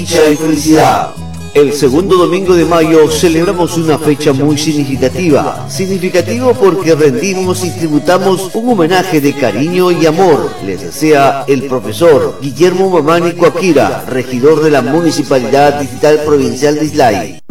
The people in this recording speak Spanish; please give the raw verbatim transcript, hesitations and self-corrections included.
dicha y felicidad. El segundo domingo de mayo celebramos una fecha muy significativa. Significativo porque rendimos y tributamos un homenaje de cariño y amor. Les desea el profesor Guillermo Mamani Coaquira, regidor de la Municipalidad Distrital Provincial de Islay.